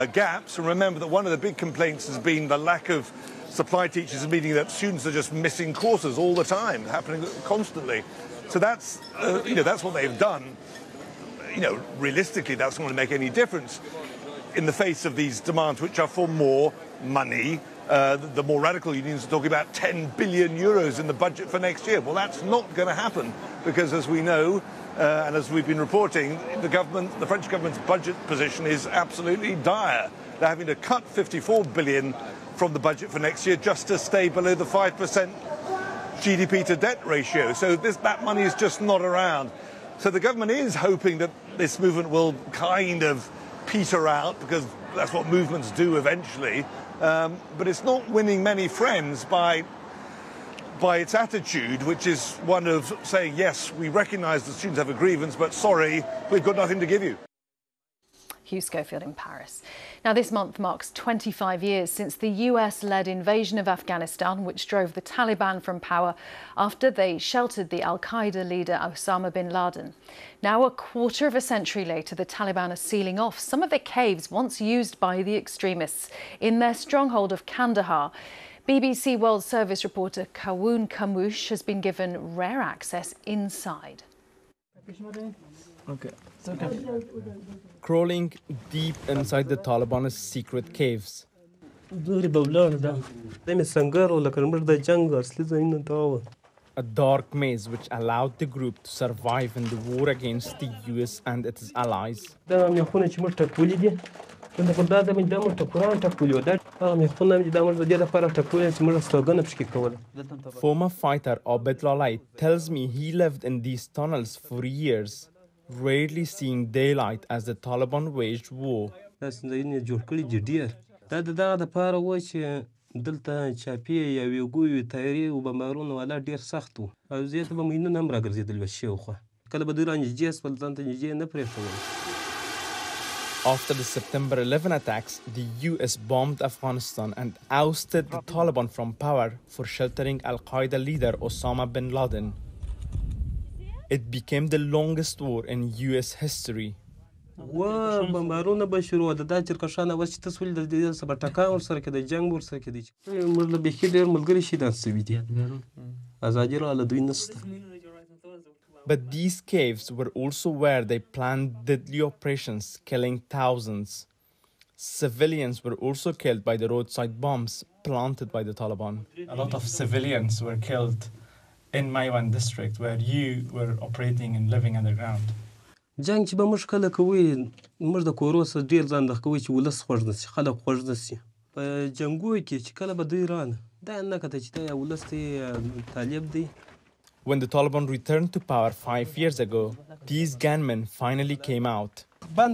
Gaps, and remember that one of the big complaints has been the lack of supply teachers, meaning that students are just missing courses all the time, happening constantly. So that's, that's what they've done. Realistically, that's not going to make any difference in the face of these demands, which are for more money. The more radical unions are talking about 10 billion euros in the budget for next year. Well, that's not going to happen because, as we know, and as we've been reporting, the French government's budget position is absolutely dire. They're having to cut 54 billion from the budget for next year just to stay below the 5% GDP to debt ratio. So that money is just not around. So the government is hoping that this movement will kind of peter out, because that's what movements do eventually. But it's not winning many friends by its attitude, which is one of saying, yes, we recognise the students have a grievance, but sorry, we've got nothing to give you. Hugh Schofield in Paris. Now, this month marks 25 years since the US-led invasion of Afghanistan, which drove the Taliban from power after they sheltered the al-Qaeda leader Osama bin Laden. Now, a quarter of a century later, the Taliban are sealing off some of the caves once used by the extremists in their stronghold of Kandahar. BBC World Service reporter Kawoon Kamush has been given rare access inside. Okay. Crawling deep inside the Taliban's secret caves. A dark maze which allowed the group to survive in the war against the US and its allies. Former fighter Abed Lalai tells me he lived in these tunnels for years, rarely seeing daylight as the Taliban waged war. After the September 11 attacks, the US bombed Afghanistan and ousted the Taliban from power for sheltering al-Qaeda leader Osama bin Laden. It became the longest war in US history. But these caves were also where they planned deadly operations, killing thousands. Civilians were also killed by the roadside bombs planted by the Taliban. A lot of civilians were killed in Maiwan district, where you were operating and living underground. When the Taliban returned to power 5 years ago, these gunmen finally came out.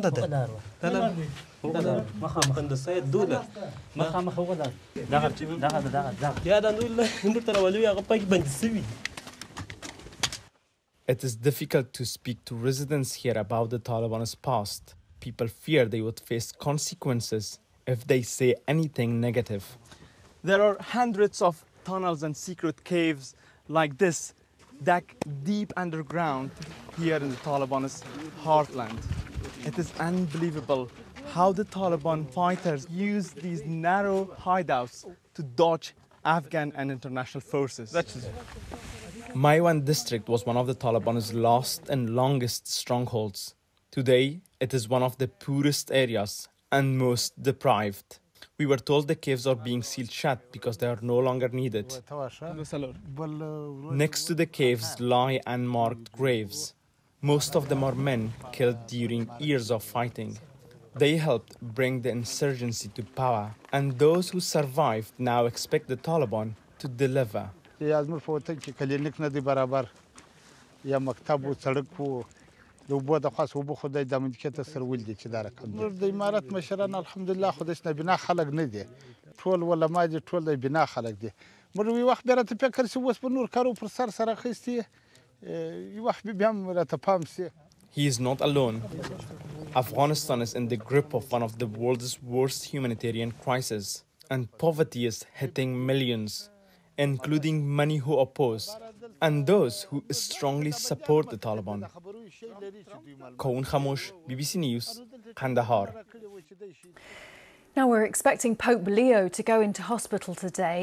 It is difficult to speak to residents here about the Taliban's past. People fear they would face consequences if they say anything negative. There are hundreds of tunnels and secret caves like this, dug deep underground here in the Taliban's heartland. It is unbelievable how the Taliban fighters use these narrow hideouts to dodge Afghan and international forces. Maiwan district was one of the Taliban's last and longest strongholds. Today, it is one of the poorest areas and most deprived. We were told the caves are being sealed shut because they are no longer needed. Next to the caves lie unmarked graves. Most of them are men killed during years of fighting. They helped bring the insurgency to power, and those who survived now expect the Taliban to deliver. He is not alone. Afghanistan is in the grip of one of the world's worst humanitarian crises, and poverty is hitting millions, including many who oppose and those who strongly support the Taliban. Kawoon Kamush, BBC News, Kandahar. Now we're expecting Pope Leo to go into hospital today.